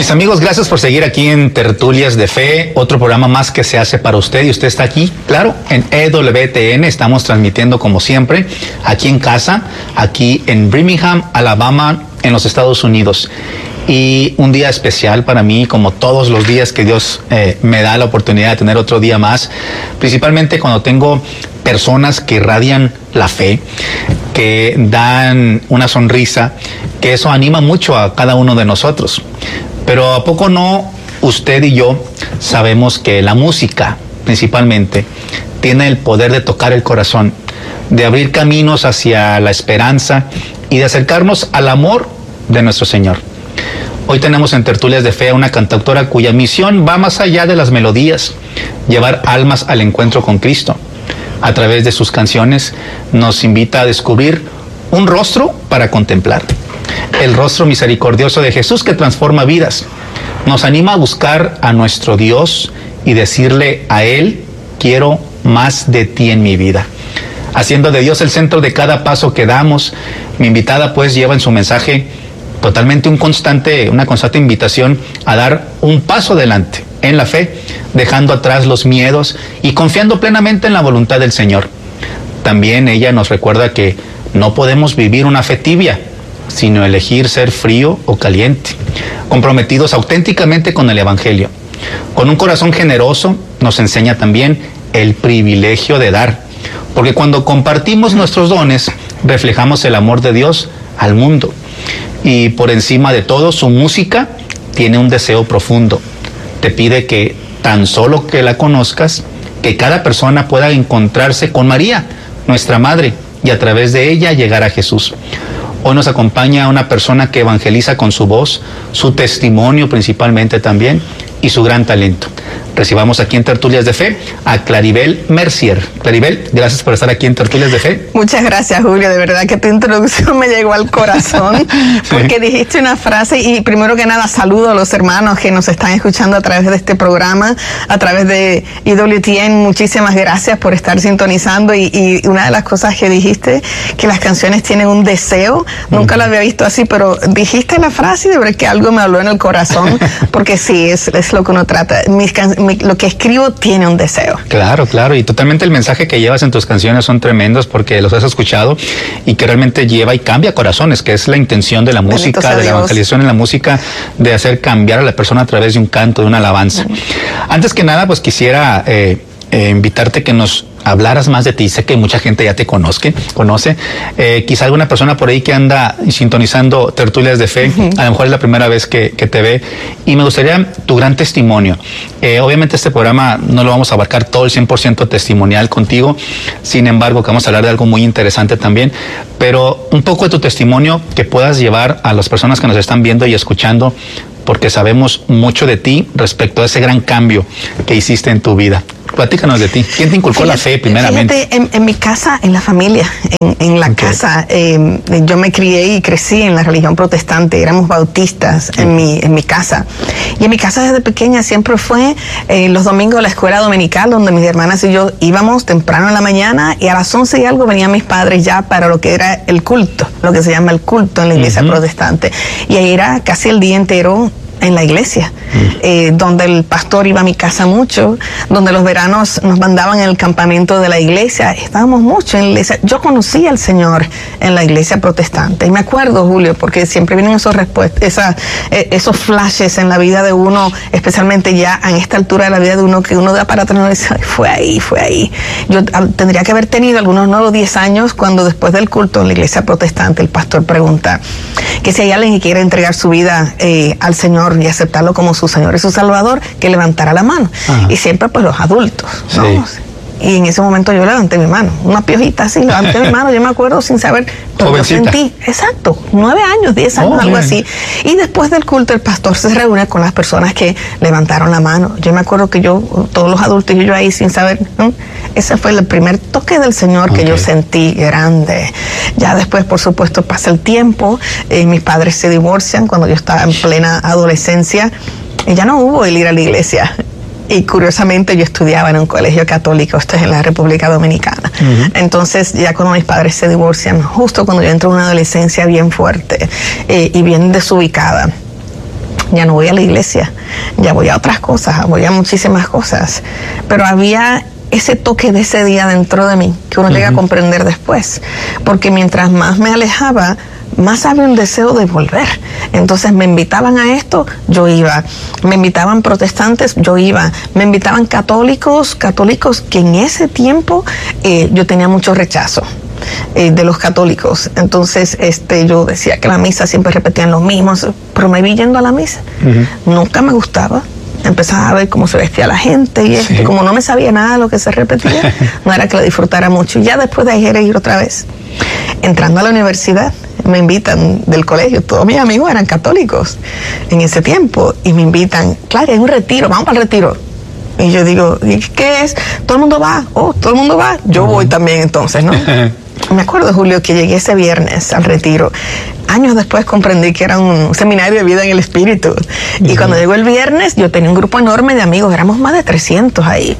Mis amigos, gracias por seguir aquí en Tertulias de Fe, otro programa más que se hace para usted y usted está aquí, claro, en EWTN. Estamos transmitiendo como siempre, aquí en casa, aquí en Birmingham, Alabama, en los Estados Unidos. Y un día especial para mí, como todos los días que Dios me da la oportunidad de tener otro día más, principalmente cuando tengo personas que irradian la fe, que dan una sonrisa, que eso anima mucho a cada uno de nosotros. Pero ¿a poco no usted y yo sabemos que la música, principalmente, tiene el poder de tocar el corazón, de abrir caminos hacia la esperanza y de acercarnos al amor de nuestro Señor? Hoy tenemos en Tertulias de Fe a una cantautora cuya misión va más allá de las melodías, llevar almas al encuentro con Cristo. A través de sus canciones nos invita a descubrir un rostro para contemplar, el rostro misericordioso de Jesús que transforma vidas. Nos anima a buscar a nuestro Dios y decirle a Él: quiero más de ti en mi vida. Haciendo de Dios el centro de cada paso que damos, mi invitada pues lleva en su mensaje totalmente una constante invitación a dar un paso adelante en la fe, dejando atrás los miedos y confiando plenamente en la voluntad del Señor. También ella nos recuerda que no podemos vivir una fe tibia, sino elegir ser frío o caliente, comprometidos auténticamente con el Evangelio. Con un corazón generoso nos enseña también el privilegio de dar, porque cuando compartimos nuestros dones, reflejamos el amor de Dios al mundo. Y por encima de todo, su música tiene un deseo profundo. Te pide que tan solo que la conozcas, que cada persona pueda encontrarse con María, nuestra Madre, y a través de ella llegar a Jesús. Hoy nos acompaña una persona que evangeliza con su voz, su testimonio principalmente también, y su gran talento. Recibamos aquí en Tertulias de Fe a Claribel Mercier. Claribel, gracias por estar aquí en Tertulias de Fe. Muchas gracias, Julio. De verdad que tu introducción me llegó al corazón, porque dijiste una frase, y primero que nada saludo a los hermanos que nos están escuchando a través de este programa, a través de EWTN. Muchísimas gracias por estar sintonizando. Y una de las cosas que dijiste, que las canciones tienen un deseo, nunca lo había visto así, pero dijiste la frase y de verdad que algo me habló en el corazón, porque sí, es lo que uno trata. Lo que escribo tiene un deseo. Claro, claro, y totalmente el mensaje que llevas en tus canciones son tremendos, porque los has escuchado y que realmente lleva y cambia corazones, que es la intención de la música, de la evangelización en la música, de hacer cambiar a la persona a través de un canto, de una alabanza. Antes que nada, pues quisiera invitarte que nos hablaras más de ti. Sé que mucha gente ya te conoce. Quizá alguna persona por ahí que anda sintonizando Tertulias de Fe, a lo mejor es la primera vez que te ve, y me gustaría tu gran testimonio. Obviamente este programa no lo vamos a abarcar todo el 100% testimonial contigo, sin embargo que vamos a hablar de algo muy interesante también, pero un poco de tu testimonio que puedas llevar a las personas que nos están viendo y escuchando, porque sabemos mucho de ti respecto a ese gran cambio que hiciste en tu vida. Platícanos de ti. ¿Quién te inculcó la fe primeramente? En mi casa, en la familia, en la casa, yo me crié y crecí en la religión protestante. Éramos bautistas en mi casa. Y en mi casa desde pequeña siempre fue los domingos a la escuela dominical, donde mis hermanas y yo íbamos temprano en la mañana, y a las 11 y algo venían mis padres ya para lo que era el culto, lo que se llama el culto en la iglesia protestante. Y ahí era casi el día entero en la iglesia, donde el pastor iba a mi casa mucho, donde los veranos nos mandaban en el campamento de la iglesia. Estábamos mucho en la iglesia. Yo conocí al Señor en la iglesia protestante, y me acuerdo, Julio, porque siempre vienen esos flashes en la vida de uno, especialmente ya en esta altura de la vida de uno, que uno da para atrás y dice: fue ahí. Yo tendría que haber tenido algunos 9 o 10 años cuando, después del culto en la iglesia protestante, el pastor pregunta que si hay alguien que quiere entregar su vida al Señor y aceptarlo como su Señor y su Salvador, que levantara la mano. Ajá. Y siempre pues los adultos, ¿no? Sí. Y en ese momento yo levanté mi mano, una piojita así, levanté mi mano, yo me acuerdo sin saber, pero yo sentí, 9 años, 10 años, algo así. Y después del culto el pastor se reúne con las personas que levantaron la mano. Yo me acuerdo que todos los adultos y yo ahí sin saber, ese fue el primer toque del Señor que yo sentí grande. Ya después, por supuesto, pasa el tiempo, mis padres se divorcian cuando yo estaba en plena adolescencia, y ya no hubo el ir a la iglesia. Y curiosamente yo estudiaba en un colegio católico, esto es en la República Dominicana. Entonces ya cuando mis padres se divorcian, justo cuando yo entro en una adolescencia bien fuerte y bien desubicada, Ya no voy a la iglesia, ya voy a otras cosas, voy a muchísimas cosas. Pero había ese toque de ese día dentro de mí que uno llega a comprender después. Porque mientras más me alejaba, más había un deseo de volver. Entonces me invitaban a esto, yo iba. Me invitaban protestantes, yo iba. Me invitaban católicos que en ese tiempo yo tenía mucho rechazo de los católicos. Entonces yo decía que la misa siempre repetían lo mismo, pero me vi yendo a la misa. Nunca me gustaba. Empezaba a ver cómo se vestía la gente y esto. Como no me sabía nada de lo que se repetía, no era que lo disfrutara mucho. Y ya después de ir otra vez. Entrando a la universidad, me invitan del colegio, todos mis amigos eran católicos en ese tiempo, y me invitan, claro, hay un retiro, vamos al retiro. Y yo digo, ¿qué es? Todo el mundo va, todo el mundo va, yo voy también entonces, ¿no? Me acuerdo, Julio, que llegué ese viernes al retiro. Años después comprendí que era un seminario de vida en el espíritu. Y cuando llegó el viernes, yo tenía un grupo enorme de amigos, éramos más de 300 ahí.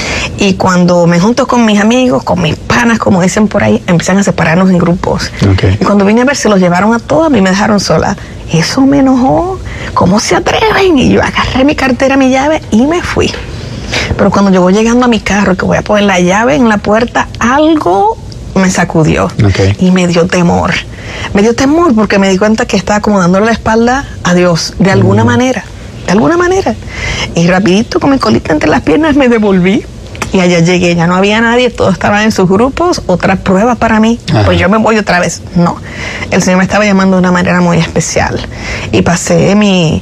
Y cuando me junto con mis amigos, con mis panas, como dicen por ahí, empiezan a separarnos en grupos. Y cuando vine a ver, se los llevaron a todos, a mí me dejaron sola. Eso me enojó. ¿Cómo se atreven? Y yo agarré mi cartera, mi llave y me fui. Pero cuando yo voy llegando a mi carro, que voy a poner la llave en la puerta, algo me sacudió y me dio temor. Me dio temor porque me di cuenta que estaba como dándole la espalda a Dios, de alguna manera. De alguna manera. Y rapidito, con mi colita entre las piernas, me devolví. Y allá llegué, ya no había nadie, todos estaban en sus grupos, otra prueba para mí. Pues yo me voy otra vez. No, el Señor me estaba llamando de una manera muy especial. Y pasé mi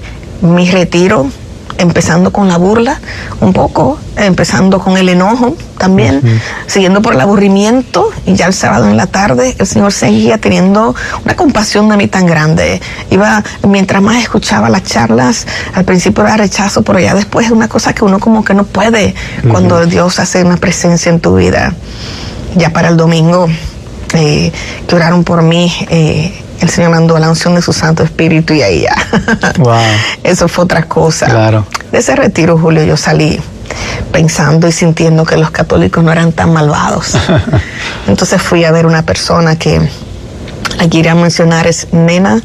retiro empezando con la burla, un poco, empezando con el enojo también, siguiendo por el aburrimiento, y ya el sábado en la tarde el Señor seguía teniendo una compasión de mí tan grande. Iba, mientras más escuchaba las charlas, al principio era rechazo, pero ya después es una cosa que uno como que no puede cuando Dios hace una presencia en tu vida. Ya para el domingo, que oraron por mí, el Señor mandó la unción de su Santo Espíritu, y ahí ya. Wow. Eso fue otra cosa. Claro. De ese retiro, Julio, yo salí pensando y sintiendo que los católicos no eran tan malvados. Entonces fui a ver una persona que aquí iré a mencionar, es Nena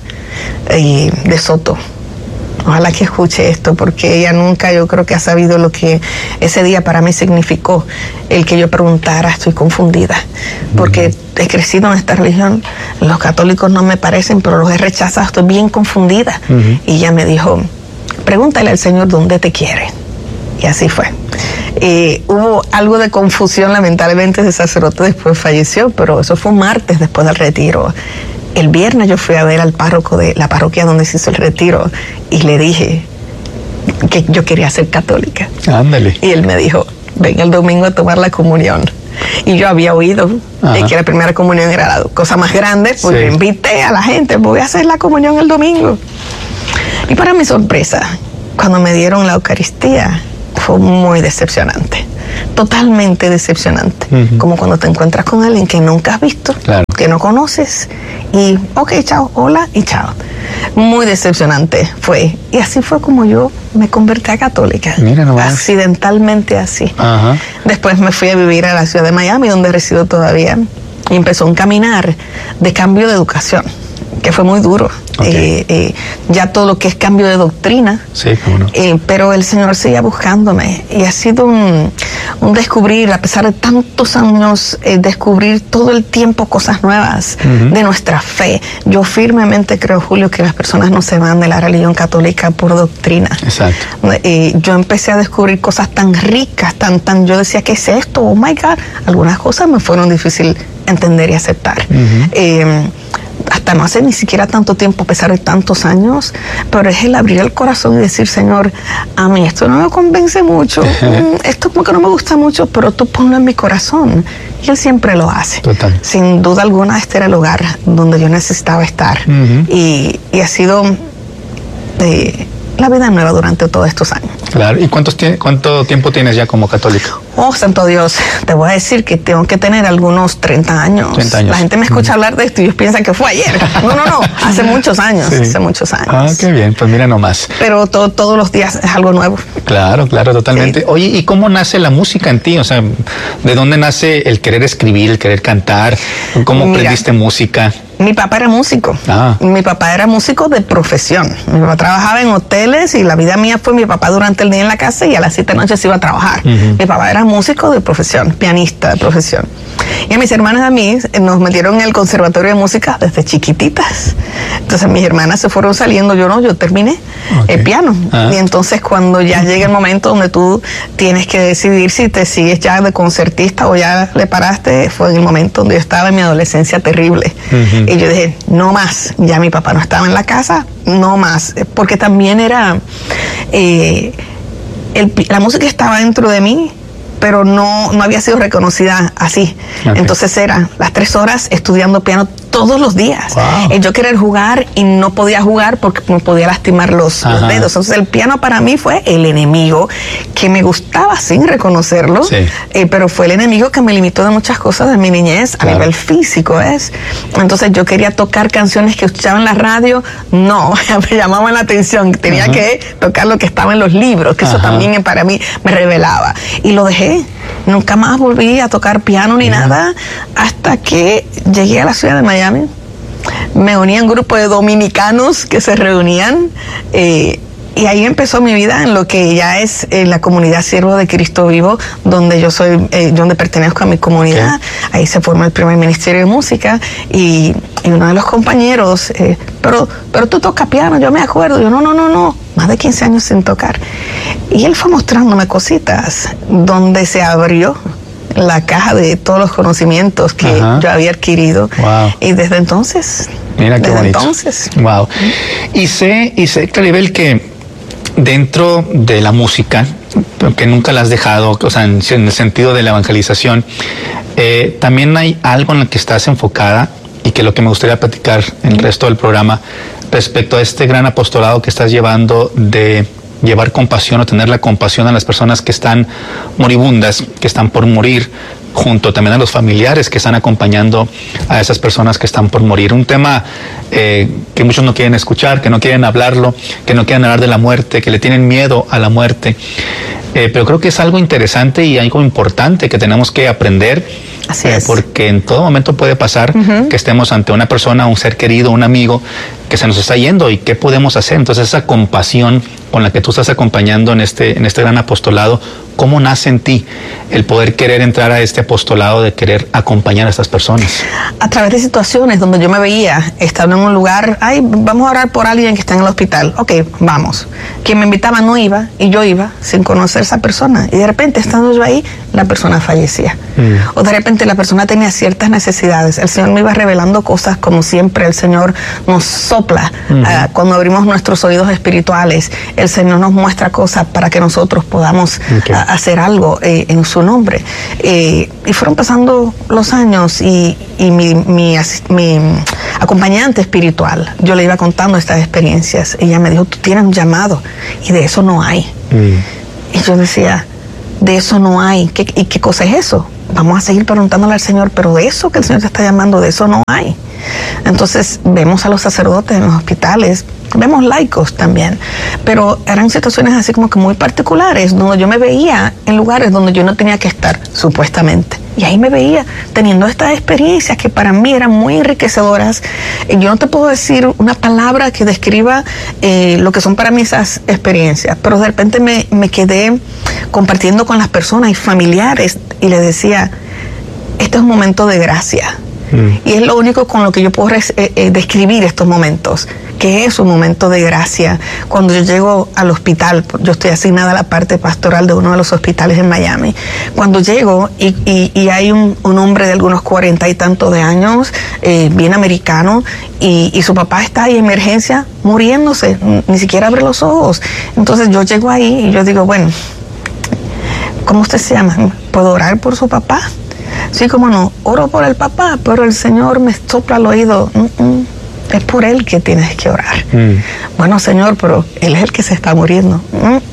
de Soto. Ojalá que escuche esto, porque ella nunca, yo creo que ha sabido lo que ese día para mí significó. El que yo preguntara, estoy confundida, porque he crecido en esta religión, los católicos no me parecen, pero los he rechazado, estoy bien confundida. Y ella me dijo, pregúntale al Señor dónde te quiere. Y así fue. Hubo algo de confusión, lamentablemente ese sacerdote después falleció, pero eso fue un martes después del retiro. El viernes yo fui a ver al párroco de la parroquia donde se hizo el retiro y le dije que yo quería ser católica. Ándale. Y él me dijo, ven el domingo a tomar la comunión. Y yo había oído que la primera comunión era la cosa más grande, pues yo invité a la gente, voy a hacer la comunión el domingo. Y para mi sorpresa, cuando me dieron la Eucaristía, fue muy decepcionante. Totalmente decepcionante. Como cuando te encuentras con alguien que nunca has visto, que no conoces, y ok, chao, hola y chao. Muy decepcionante fue. Y así fue como yo me convertí a católica. Mira nomás. Accidentalmente así. Después me fui a vivir a la ciudad de Miami, donde resido todavía, y empezó un caminar de cambio de educación, que fue muy duro. Ya todo lo que es cambio de doctrina, cómo no. Pero el Señor seguía buscándome, y ha sido un descubrir, a pesar de tantos años, descubrir todo el tiempo cosas nuevas de nuestra fe. Yo firmemente creo, Julio, que las personas no se van de la religión católica por doctrina. Exacto. Yo empecé a descubrir cosas tan ricas, yo decía, ¿qué es esto? Oh my God. Algunas cosas me fueron difíciles entender y aceptar. Hasta no hace ni siquiera tanto tiempo, a pesar de tantos años, pero es el abrir el corazón y decir, Señor, a mí esto no me convence mucho, esto como que no me gusta mucho, pero tú ponlo en mi corazón. Y Él siempre lo hace. Total. Sin duda alguna, este era el lugar donde yo necesitaba estar. Y ha sido la vida nueva durante todos estos años. Claro. ¿Y cuánto tiempo tienes ya como católico? Oh, santo Dios, te voy a decir que tengo que tener algunos 30 años. 30 años. La gente me escucha hablar de esto y ellos piensan que fue ayer. No, hace muchos años, hace muchos años. Ah, qué bien, pues mira nomás. Pero todos los días es algo nuevo. Claro, totalmente. Sí. Oye, ¿y cómo nace la música en ti? O sea, ¿de dónde nace el querer escribir, el querer cantar? ¿Cómo aprendiste música? Mi papá era músico. Mi papá era músico de profesión. Mi papá trabajaba en hoteles y la vida mía fue mi papá durante el día en la casa y a las 7 de la noche se iba a trabajar. Mi papá era músico de profesión, pianista de profesión. Y a mis hermanas y a mí nos metieron en el conservatorio de música desde chiquititas. Entonces mis hermanas se fueron saliendo, yo terminé el piano. Y entonces cuando ya llega el momento donde tú tienes que decidir si te sigues ya de concertista o ya le paraste, fue en el momento donde yo estaba en mi adolescencia terrible. Y yo dije, no más, ya mi papá no estaba en la casa, no más, porque también era, la música estaba dentro de mí, pero no había sido reconocida así. Entonces era las 3 horas estudiando piano todos los días. Yo querer jugar y no podía jugar porque me podía lastimar los dedos. Entonces el piano para mí fue el enemigo que me gustaba sin reconocerlo, pero fue el enemigo que me limitó de muchas cosas de mi niñez a nivel físico. Entonces yo quería tocar canciones que escuchaba en la radio, no, me llamaban la atención. Tenía que tocar lo que estaba en los libros, que eso también para mí me revelaba. Y lo dejé. Nunca más volví a tocar piano ni nada hasta que llegué a la ciudad de Miami. Me uní a un grupo de dominicanos que se reunían y ahí empezó mi vida en lo que ya es la comunidad Siervo de Cristo Vivo, donde yo soy, donde pertenezco a mi comunidad. Ahí se formó el primer ministerio de música y uno de los compañeros, pero tú tocas piano, yo me acuerdo. Yo no, más de 15 años sin tocar. Y él fue mostrándome cositas donde se abrió la caja de todos los conocimientos que yo había adquirido. Y desde entonces, mira qué bonito. Wow. Y sé, Claribel, que dentro de la música, que nunca la has dejado, o sea, en el sentido de la evangelización, también hay algo en lo que estás enfocada y que lo que me gustaría platicar en el resto del programa respecto a este gran apostolado que estás llevando de llevar compasión o tener la compasión a las personas que están moribundas, que están por morir, junto también a los familiares que están acompañando a esas personas que están por morir. Un tema que muchos no quieren escuchar, que no quieren hablarlo, que no quieren hablar de la muerte, que le tienen miedo a la muerte. Pero creo que es algo interesante y algo importante que tenemos que aprender. Así es. Porque en todo momento puede pasar que estemos ante una persona, un ser querido, un amigo que se nos está yendo y qué podemos hacer. Entonces esa compasión con la que tú estás acompañando en este gran apostolado, ¿cómo nace en ti el poder querer entrar a este apostolado de querer acompañar a estas personas? A través de situaciones donde yo me veía estando en un lugar, vamos a orar por alguien que está en el hospital. Ok, vamos. Quien me invitaba no iba y yo iba sin conocer a esa persona. Y de repente, estando yo ahí, la persona fallecía. O de repente la persona tenía ciertas necesidades. El Señor me iba revelando cosas, como siempre el Señor nos sopla cuando abrimos nuestros oídos espirituales. El Señor nos muestra cosas para que nosotros podamos hacer algo en su nombre. Y fueron pasando los años y mi acompañante espiritual, yo le iba contando estas experiencias. Ella me dijo, tú tienes un llamado y de eso no hay. Y yo decía, de eso no hay. ¿Y qué cosa es eso? Vamos a seguir preguntándole al Señor, pero de eso que el Señor te está llamando, de eso no hay. Entonces vemos a los sacerdotes en los hospitales, vemos laicos también, pero eran situaciones así como que muy particulares, donde yo me veía en lugares donde yo no tenía que estar, supuestamente. Y ahí me veía teniendo estas experiencias que para mí eran muy enriquecedoras. Yo no te puedo decir una palabra que describa lo que son para mí esas experiencias, pero de repente me quedé compartiendo con las personas y familiares y les decía, este es un momento de gracia. Y es lo único con lo que yo puedo describir estos momentos, que es un momento de gracia. Cuando yo llego al hospital, yo estoy asignada a la parte pastoral de uno de los hospitales en Miami. Cuando llego y hay un hombre de algunos 40 y tantos de años, bien americano, y su papá está ahí en emergencia muriéndose, ni siquiera abre los ojos. Entonces yo llego ahí y yo digo, bueno, ¿cómo usted se llama? ¿Puedo orar por su papá? Sí, como no, oro por el papá, pero el Señor me sopla al oído, es por él que tienes que orar. Bueno, Señor, pero él es el que se está muriendo.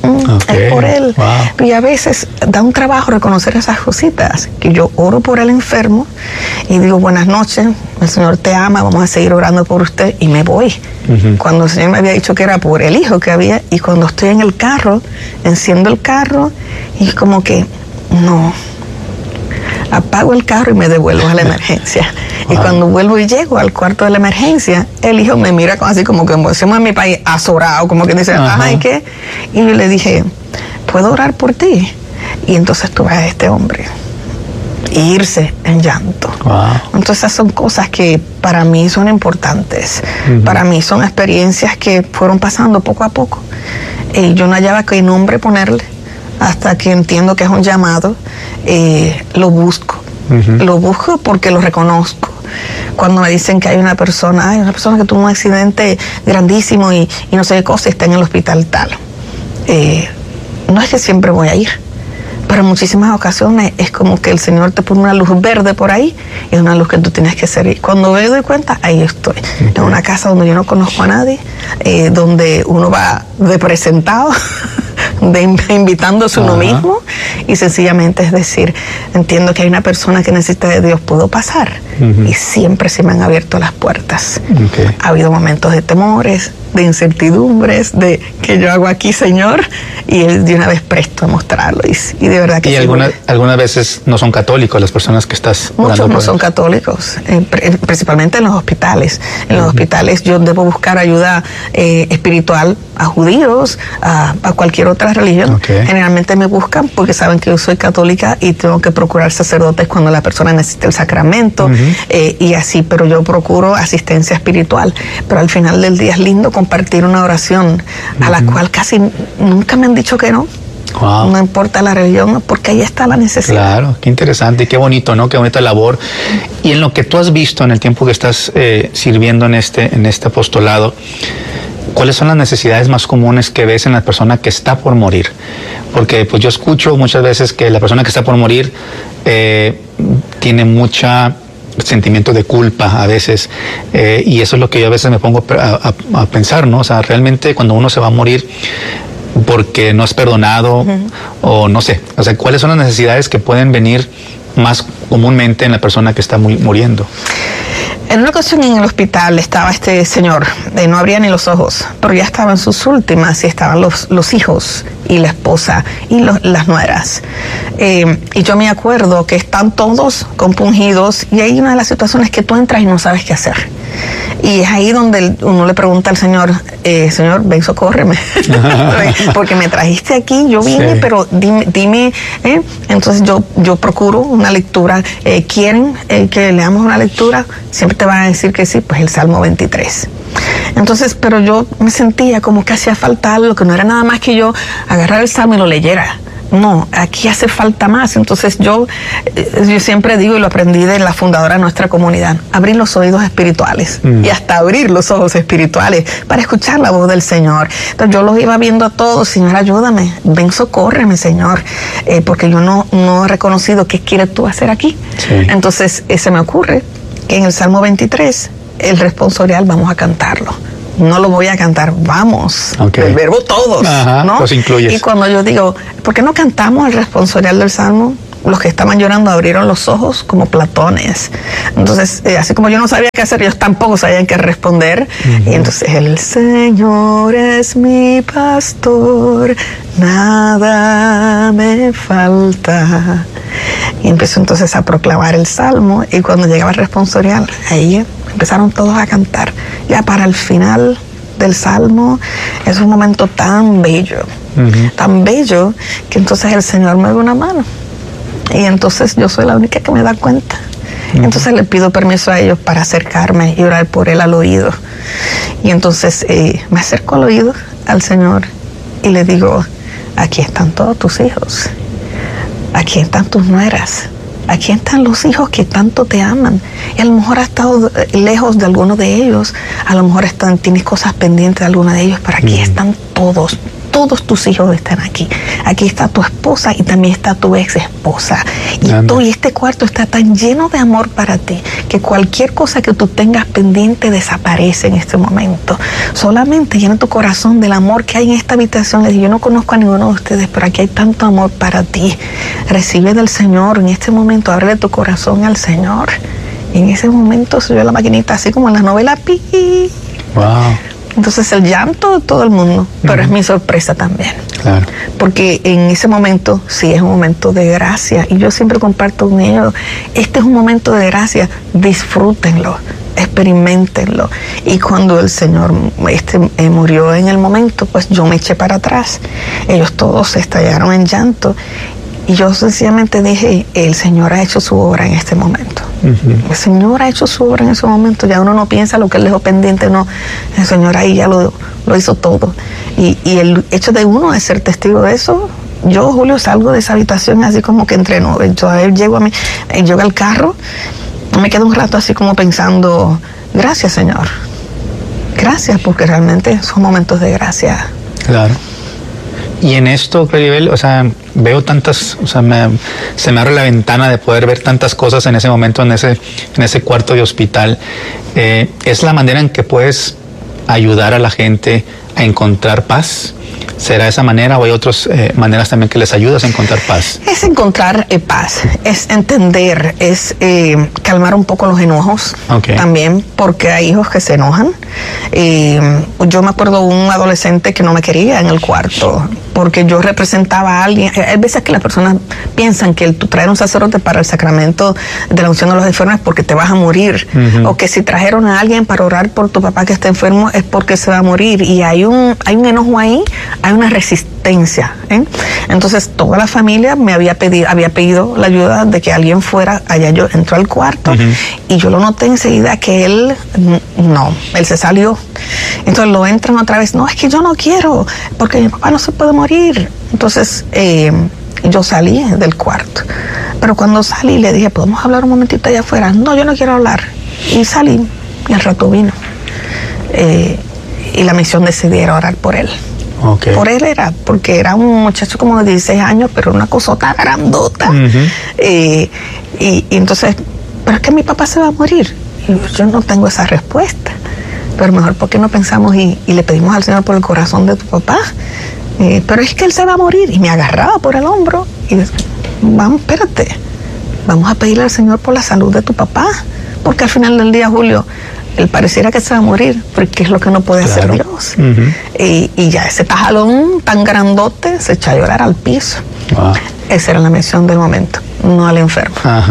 Es por él. Y a veces da un trabajo reconocer esas cositas, que yo oro por el enfermo y digo, buenas noches, el Señor te ama, vamos a seguir orando por usted, y me voy. Cuando el Señor me había dicho que era por el hijo que había, y cuando estoy en el carro, enciendo el carro y como que, no, apago el carro y me devuelvo a la emergencia. Y cuando vuelvo y llego al cuarto de la emergencia, el hijo me mira así como que decimos en mi país, azorado, como que dice, ajá, ¿y qué? Y yo le dije, ¿puedo orar por ti? Y entonces tuve a este hombre irse en llanto. Entonces esas son cosas que para mí son importantes. Para mí son experiencias que fueron pasando poco a poco. Yo no hallaba qué nombre ponerle hasta que entiendo que es un llamado. Lo busco. Lo busco porque lo reconozco. Cuando me dicen que hay una persona que tuvo un accidente grandísimo y no sé qué cosa, está en el hospital tal. No es que siempre voy a ir, pero en muchísimas ocasiones es como que el Señor te pone una luz verde por ahí y es una luz que tú tienes que seguir. Cuando me doy cuenta, ahí estoy. En una casa donde yo no conozco a nadie, donde uno va de presentado, invitándose uno mismo, y sencillamente es decir, entiendo que hay una persona que necesita de Dios, ¿puedo pasar? Y siempre se me han abierto las puertas. Ha habido momentos de temores, de incertidumbres, de ¿qué yo hago aquí, Señor? Y Él de una vez presto a mostrarlo. Y de verdad que y algunas veces no son católicos las personas que estás orando. Muchos no son católicos, principalmente en los hospitales. En los hospitales yo debo buscar ayuda espiritual a judíos, a cualquier otra religión. Generalmente me buscan porque saben que yo soy católica y tengo que procurar sacerdotes cuando la persona necesita el sacramento, y así, pero yo procuro asistencia espiritual. Pero al final del día es lindo compartir una oración a la cual casi nunca me han dicho que no. No importa la religión, porque ahí está la necesidad. Claro, qué interesante y qué bonito, ¿no? Qué bonita labor. Y en lo que tú has visto en el tiempo que estás sirviendo en este apostolado, ¿cuáles son las necesidades más comunes que ves en la persona que está por morir? Porque pues yo escucho muchas veces que la persona que está por morir tiene mucha sentimiento de culpa a veces, y eso es lo que yo a veces me pongo a pensar, ¿no? O sea, realmente cuando uno se va a morir porque no es perdonado, o no sé, o sea, ¿cuáles son las necesidades que pueden venir más comúnmente en la persona que está muriendo? En una ocasión en el hospital estaba este señor, no abría ni los ojos, pero ya estaba en sus últimas y estaban los hijos y la esposa y las nueras. Y yo me acuerdo que están todos compungidos y hay una de las situaciones que tú entras y no sabes qué hacer. Y es ahí donde uno le pregunta al Señor, Señor, ven, socórreme, porque me trajiste aquí, yo vine, pero dime. Entonces yo procuro una lectura. ¿Quieren que leamos una lectura? Siempre te van a decir que sí, pues el Salmo 23. Entonces, pero yo me sentía como que hacía falta algo, que no era nada más que yo agarrar el Salmo y lo leyera. No, aquí hace falta más. Entonces yo siempre digo, y lo aprendí de la fundadora de nuestra comunidad, abrir los oídos espirituales y hasta abrir los ojos espirituales para escuchar la voz del Señor. Entonces yo los iba viendo a todos, Señor, ayúdame, ven, socórreme, Señor, porque yo no he reconocido qué quieres tú hacer aquí. Entonces se me ocurre que en el Salmo 23, el responsorial, vamos a cantarlo. No lo voy a cantar, vamos, el verbo todos, ¿no? Los incluyes. Y cuando yo digo, ¿por qué no cantamos el responsorial del Salmo? Los que estaban llorando abrieron los ojos como platones. Entonces, así como yo no sabía qué hacer, ellos tampoco sabían qué responder. Y entonces, el Señor es mi pastor, nada me falta. Y empezó entonces a proclamar el Salmo, y cuando llegaba el responsorial, ahí empezaron todos a cantar. Ya para el final del Salmo es un momento tan bello, que entonces el Señor me da una mano. Y entonces yo soy la única que me da cuenta. Entonces le pido permiso a ellos para acercarme y orar por él al oído. Y entonces me acerco al oído al Señor y le digo, aquí están todos tus hijos, aquí están tus nueras, aquí están los hijos que tanto te aman. Y a lo mejor has estado lejos de alguno de ellos, a lo mejor tienes cosas pendientes de alguno de ellos, pero aquí están todos tus hijos están aquí. Aquí está tu esposa y también está tu ex esposa. Y este cuarto está tan lleno de amor para ti que cualquier cosa que tú tengas pendiente desaparece en este momento. Solamente llena tu corazón del amor que hay en esta habitación. Les digo, yo no conozco a ninguno de ustedes, pero aquí hay tanto amor para ti. Recibe del Señor en este momento, ábrele tu corazón al Señor. Y en ese momento se oyó la maquinita así como en la novela. ¡Pi! Wow. Entonces el llanto de todo el mundo, pero es mi sorpresa también. Claro. Porque en ese momento sí es un momento de gracia y yo siempre comparto con ellos, este es un momento de gracia, disfrútenlo, experimentenlo. Y cuando el Señor murió en el momento, pues yo me eché para atrás. Ellos todos se estallaron en llanto y yo sencillamente dije, el Señor ha hecho su obra en este momento. El Señor ha hecho su obra en ese momento. Ya uno no piensa lo que él dejó pendiente, no. El Señor ahí ya lo hizo todo. Y el hecho de uno de ser testigo de eso, yo, Julio, salgo de esa habitación así como que entreno. Yo llego al carro, me quedo un rato así como pensando, gracias, Señor. Gracias, porque realmente son momentos de gracia. Claro. Y en esto, Claribel, o sea, veo tantas, o sea, se me abre la ventana de poder ver tantas cosas en ese momento, en ese cuarto de hospital. ¿Es la manera en que puedes ayudar a la gente a encontrar paz? ¿Será esa manera o hay otras maneras también que les ayudas a encontrar paz? Es encontrar paz, es entender, es calmar un poco los enojos también, porque hay hijos que se enojan. Yo me acuerdo de un adolescente que no me quería en el cuarto, porque yo representaba a alguien. Hay veces que las personas piensan que tú traer un sacerdote para el sacramento de la unción de los enfermos es porque te vas a morir, o que si trajeron a alguien para orar por tu papá que está enfermo es porque se va a morir, y hay un enojo ahí, hay una resistencia, ¿eh? Entonces toda la familia me había pedido la ayuda de que alguien fuera allá. Yo entró al cuarto y yo lo noté enseguida que él se salió. Entonces lo entran otra vez, no, es que yo no quiero, porque mi papá no se puede morir. Entonces yo salí del cuarto, pero cuando salí le dije, ¿podemos hablar un momentito allá afuera? No, yo no quiero hablar. Y salí y al rato vino. Y la misión decidí orar por él. Por él porque era un muchacho como de 16 años, pero una cosota grandota. Y entonces, pero es que mi papá se va a morir. Y yo no tengo esa respuesta. Pero mejor, ¿por qué no pensamos y le pedimos al Señor por el corazón de tu papá? Pero es que él se va a morir. Y me agarraba por el hombro y decía, vamos, espérate, vamos a pedirle al Señor por la salud de tu papá. Porque al final del día, Julio, él pareciera que se va a morir, porque es lo que no puede hacer Dios. Y ya ese tajalón tan grandote se echó a llorar al piso. Wow. Esa era la misión del momento, no al enfermo.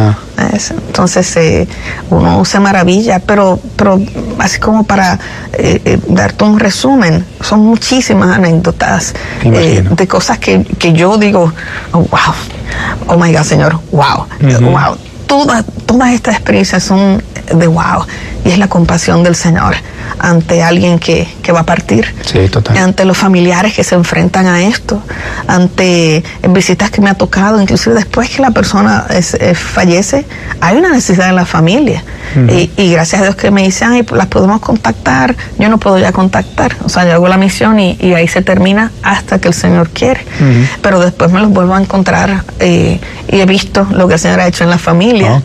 Entonces uno se maravilla, pero así como para darte un resumen, son muchísimas anécdotas de cosas que yo digo, oh, wow, oh my God, Señor, wow, wow. Todas estas experiencias son de wow, y es la compasión del Señor ante alguien que va a partir, ante los familiares que se enfrentan a esto, ante visitas que me ha tocado, inclusive después que la persona fallece, hay una necesidad en la familia, y gracias a Dios que me dicen, ay, las podemos contactar. Yo no puedo ya contactar, o sea, yo hago la misión y ahí se termina hasta que el Señor quiere, pero después me los vuelvo a encontrar, y he visto lo que el Señor ha hecho en la familia.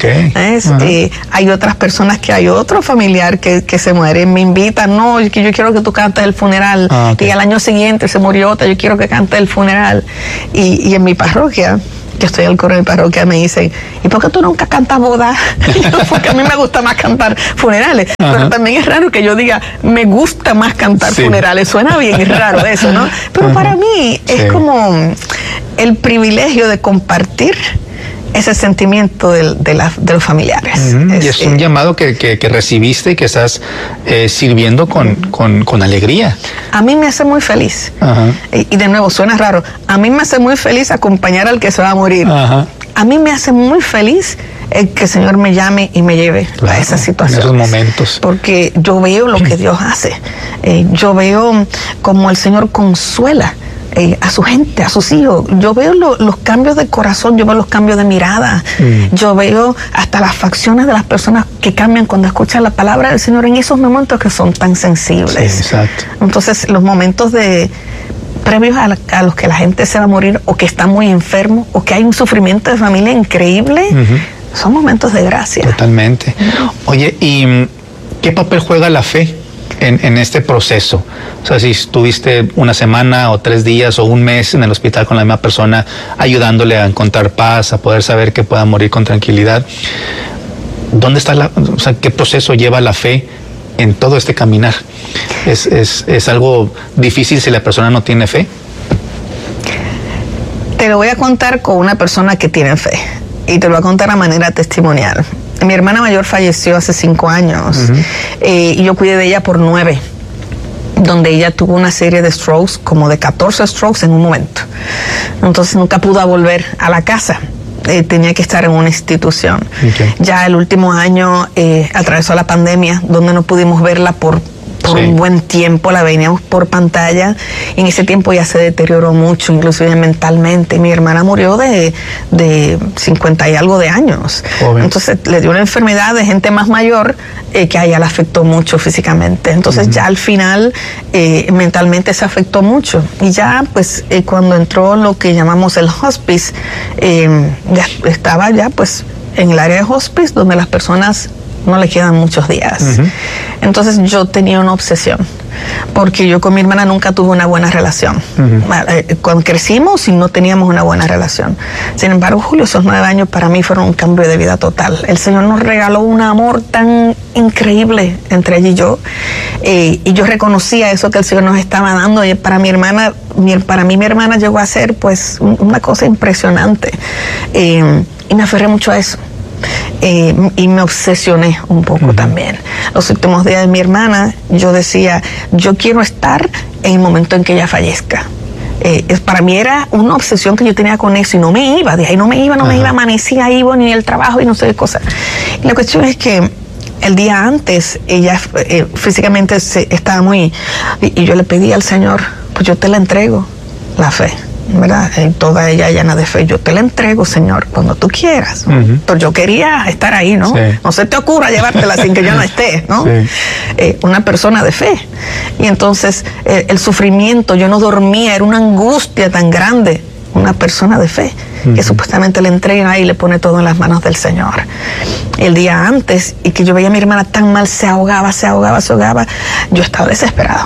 Hay otras personas que hay otro familiar que se muere, me invitan, no, que yo quiero que tú cantes el funeral, y al año siguiente se murió otra, yo quiero que cante el funeral, y en mi parroquia, que estoy al coro de mi parroquia, me dicen, ¿y por qué tú nunca cantas bodas? Porque a mí me gusta más cantar funerales, pero también es raro que yo diga, me gusta más cantar funerales, suena bien, es raro eso, ¿no? Pero para mí es como el privilegio de compartir ese sentimiento de los familiares. Y es un llamado que recibiste y que estás sirviendo con alegría. A mí me hace muy feliz. Y de nuevo, suena raro, a mí me hace muy feliz acompañar al que se va a morir. A mí me hace muy feliz que el Señor me llame y me lleve a esa situación. En esos momentos. Porque yo veo lo que Dios hace. Yo veo como el Señor consuela a su gente, a sus hijos. Yo veo los cambios de corazón, yo veo los cambios de mirada, yo veo hasta las facciones de las personas que cambian cuando escuchan la palabra del Señor en esos momentos que son tan sensibles. Exacto. Entonces, los momentos previos a los que la gente se va a morir, o que está muy enfermo, o que hay un sufrimiento de familia increíble, son momentos de gracia. Totalmente. Oye, ¿y qué papel juega la fe en este proceso? O sea, si estuviste una semana o 3 días o un mes en el hospital con la misma persona, ayudándole a encontrar paz, a poder saber que pueda morir con tranquilidad, ¿dónde está qué proceso lleva la fe en todo este caminar? ¿Es algo difícil si la persona no tiene fe? Te lo voy a contar con una persona que tiene fe y te lo voy a contar a manera testimonial. Mi hermana mayor falleció hace 5 años y yo cuidé de ella por 9, donde ella tuvo una serie de strokes, como de 14 strokes en un momento. Entonces nunca pudo volver a la casa. Tenía que estar en una institución. Okay. Ya el último año atravesó la pandemia, donde no pudimos verla por un buen tiempo, la veíamos por pantalla, y en ese tiempo ya se deterioró mucho, inclusive mentalmente. Mi hermana murió de 50 y algo de años. Joven. Entonces le dio una enfermedad de gente más mayor que a ella le afectó mucho físicamente. Entonces ya al final mentalmente se afectó mucho. Y ya pues cuando entró lo que llamamos el hospice, ya estaba ya pues en el área de hospice, donde las personas no le quedan muchos días. Entonces yo tenía una obsesión, porque yo con mi hermana nunca tuve una buena relación. Cuando crecimos y no teníamos una buena relación. Sin embargo, Julio, esos 9 años para mí fueron un cambio de vida total. El Señor nos regaló un amor tan increíble entre ella y yo, y yo reconocía eso que el Señor nos estaba dando. Y para mi hermana llegó a ser pues una cosa impresionante, y me aferré mucho a eso. Y me obsesioné un poco también. Los últimos días de mi hermana, yo decía, yo quiero estar en el momento en que ella fallezca. Para mí era una obsesión que yo tenía con eso, y no me iba, de ahí no me iba, amanecía ahí, ni el trabajo y no sé qué cosa. Y la cuestión es que el día antes, ella físicamente estaba muy... Y yo le pedí al Señor, pues yo te la entrego, la fe, ¿verdad? Toda ella llena de fe. Yo te la entrego, Señor, cuando tú quieras. Pero yo quería estar ahí, ¿no? Sí. No se te ocurra llevártela sin que yo no esté, ¿no? Sí. Una persona de fe. Y entonces el sufrimiento, yo no dormía, era una angustia tan grande. Una persona de fe que supuestamente le entrega y le pone todo en las manos del Señor. El día antes, y que yo veía a mi hermana tan mal, se ahogaba, yo estaba desesperada.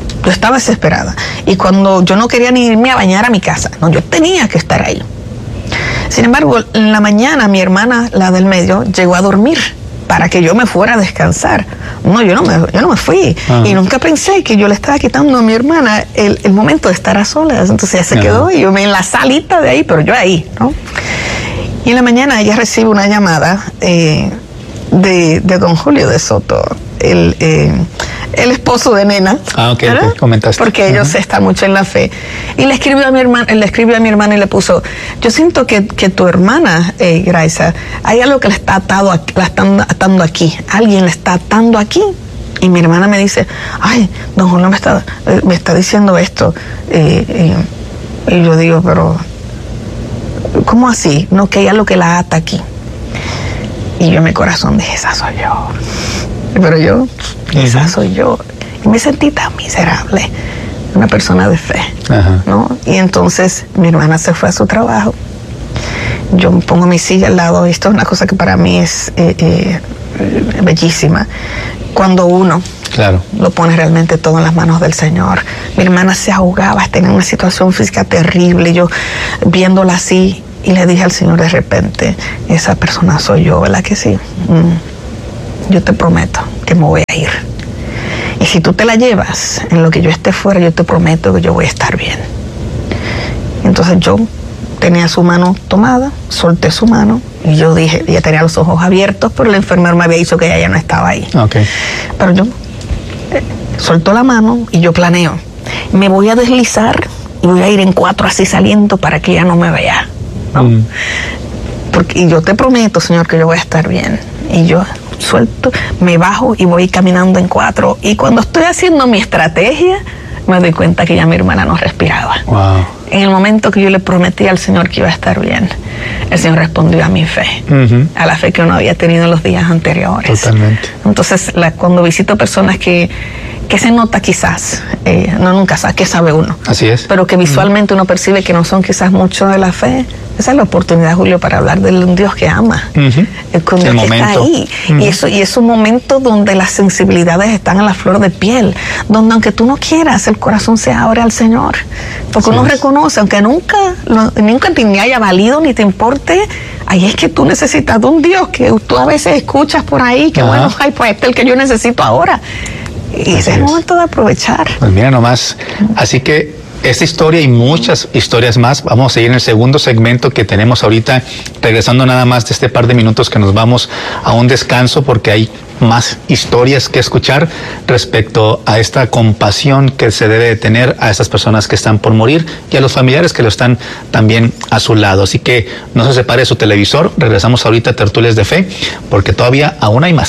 Y cuando yo no quería ni irme a bañar a mi casa, no, yo tenía que estar ahí. Sin embargo, en la mañana mi hermana, la del medio, llegó a dormir para que yo me fuera a descansar. No, yo no me fui. Y nunca pensé que yo le estaba quitando a mi hermana el momento de estar a solas. Entonces ella se quedó, y yo en la salita de ahí, pero yo ahí, ¿no? Y en la mañana ella recibe una llamada de don Julio de Soto, el esposo de Nena. Ok, comentaste. Porque ellos están mucho en la fe. Y le escribió a mi hermana y le puso, yo siento que tu hermana, Graisa, hay algo que le está atando aquí. Alguien le está atando aquí. Y mi hermana me dice, ay, don Julio me está diciendo esto. Y yo digo, pero ¿cómo así? No, que hay algo que la ata aquí. Y yo en mi corazón dije, esa soy yo. Pero esa soy yo. Y me sentí tan miserable, una persona de fe, ¿no? Y entonces mi hermana se fue a su trabajo. Yo me pongo mi silla al lado, y esto es una cosa que para mí es bellísima. Cuando uno lo pone realmente todo en las manos del Señor. Mi hermana se ahogaba, tenía una situación física terrible, yo viéndola así, y le dije al Señor de repente, esa persona soy yo, ¿verdad que sí? Yo te prometo que me voy a ir. Y si tú te la llevas, en lo que yo esté fuera, yo te prometo que yo voy a estar bien. Entonces yo tenía su mano tomada, solté su mano, y yo dije, ella tenía los ojos abiertos, pero el enfermero me había dicho que ella ya no estaba ahí. Okay. Pero yo soltó la mano y yo planeo, me voy a deslizar y voy a ir en 4 así saliendo para que ella no me vea, ¿no? Y yo te prometo, Señor, que yo voy a estar bien. Y yo suelto, me bajo y voy caminando en 4. Y cuando estoy haciendo mi estrategia, me doy cuenta que ya mi hermana no respiraba. Wow. En el momento que yo le prometí al Señor que iba a estar bien, el Señor respondió a mi fe, a la fe que uno había tenido en los días anteriores. Totalmente. Entonces, cuando visito personas que se nota quizás, no nunca sabe, que sabe uno. Así es. Pero que visualmente uno percibe que no son quizás mucho de la fe, Esa es la oportunidad, Julio, para hablar de un Dios que ama, con Dios que está ahí. Y es un momento donde las sensibilidades están a la flor de piel, donde aunque tú no quieras, el corazón se abre al Señor. Porque uno reconoce, aunque nunca ni haya valido ni te importe, ahí es que tú necesitas de un Dios que tú a veces escuchas por ahí, que bueno, ay, pues este es el que yo necesito ahora. Y ese es el momento de aprovechar. Pues mira nomás, así que esta historia y muchas historias más, vamos a seguir en el segundo segmento que tenemos ahorita, regresando nada más de este par de minutos que nos vamos a un descanso, porque hay más historias que escuchar respecto a esta compasión que se debe de tener a estas personas que están por morir y a los familiares que lo están también a su lado. Así que no se separe su televisor, regresamos ahorita a Tertulias de Fe, porque todavía aún hay más.